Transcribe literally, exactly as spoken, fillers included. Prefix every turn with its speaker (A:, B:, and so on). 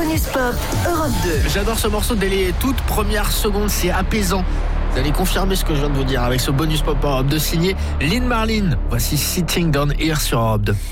A: Bonus Pop, Europe deux.
B: J'adore ce morceau dès les toutes premières secondes, c'est apaisant. Vous allez confirmer ce que je viens de vous dire avec ce Bonus Pop Europe deux signé Lynn Marlin. Voici Sitting Down Here sur Europe deux.